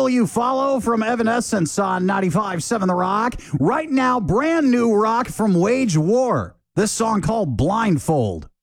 Will You Follow from Evanescence on 95.7 The Rock. Right now, brand new rock from Wage War. This song called Blindfold.